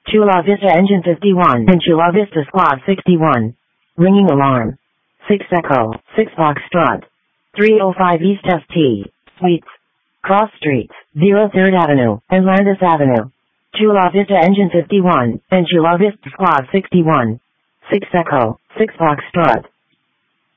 Chula Vista Engine 51 and Chula Vista Squad 61. Ringing alarm. 6 Echo, 6 Foxtrot. 305 East ST. Suites. Cross Streets, 03rd Avenue, and Landis Avenue. Chula Vista Engine 51 and Chula Vista Squad 61. 6 Echo, 6 Foxtrot.